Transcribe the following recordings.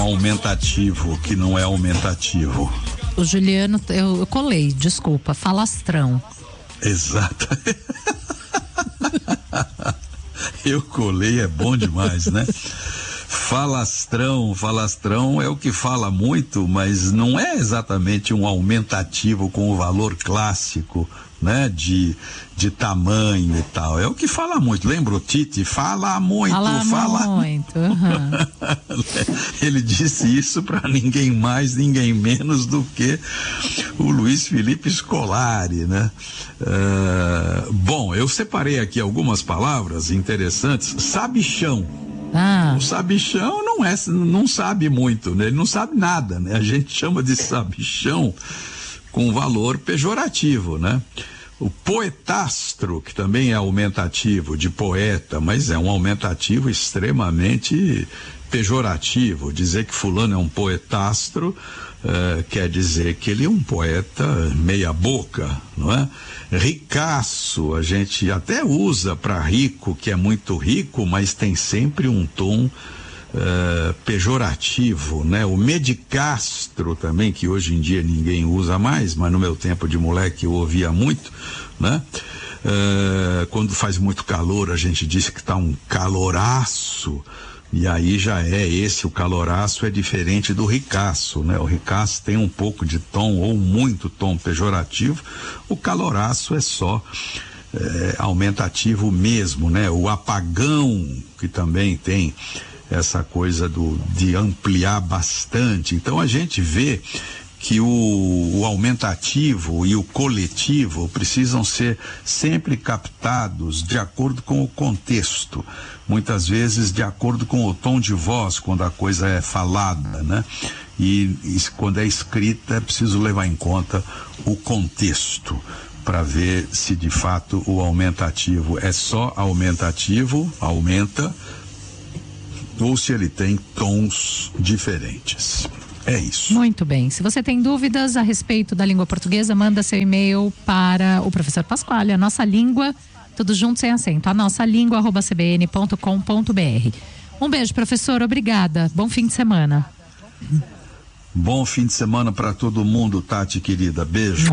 aumentativo que não é aumentativo. O Juliano, eu colei, desculpa, falastrão. Exato. Eu colei, é bom demais, né? Falastrão é o que fala muito, mas não é exatamente um aumentativo com o valor clássico, né? De tamanho e tal. É o que fala muito. Lembra o Tite? Fala muito. Uhum. Ele disse isso para ninguém mais, ninguém menos do que o Luiz Felipe Scolari, né? Bom, eu separei aqui algumas palavras interessantes. Sabichão. O sabichão não sabe muito, né? Ele não sabe nada, né? A gente chama de sabichão com valor pejorativo, né? O poetastro, que também é aumentativo de poeta, mas é um aumentativo extremamente pejorativo. Dizer que fulano é um poetastro quer dizer que ele é um poeta meia boca, não é? Ricaço, a gente até usa para rico, que é muito rico, mas tem sempre um tom pejorativo, né? O medicastro também, que hoje em dia ninguém usa mais, mas no meu tempo de moleque eu ouvia muito, né? Quando faz muito calor a gente diz que tá um caloraço, e aí já o caloraço é diferente do ricaço, né? O ricaço tem um pouco de tom ou muito tom pejorativo, o caloraço é só aumentativo mesmo, né? O apagão, que também tem essa coisa de ampliar bastante. Então a gente vê que o aumentativo e o coletivo precisam ser sempre captados de acordo com o contexto, muitas vezes de acordo com o tom de voz, quando a coisa é falada, né? E quando é escrita é preciso levar em conta o contexto para ver se de fato o aumentativo é só aumentativo, aumenta, ou se ele tem tons diferentes. É isso. Muito bem. Se você tem dúvidas a respeito da língua portuguesa, manda seu e-mail para o professor Pasquale, a nossa língua, tudo junto sem acento, a nossa língua@cbn.com.br. Um beijo, professor, obrigada. Bom fim de semana. Bom fim de semana para todo mundo, Tati querida. Beijo.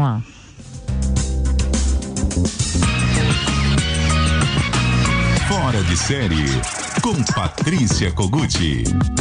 Fora de série com Patrícia Koguchi.